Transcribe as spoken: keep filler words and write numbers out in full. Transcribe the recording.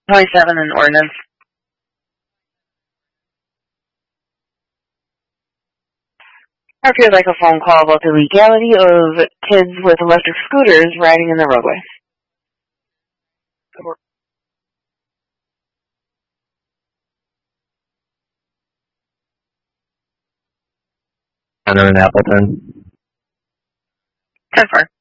twenty-seven, an ordinance. I feel like a phone call about the legality of kids with electric scooters riding in the roadway. And then in Appleton. ten four.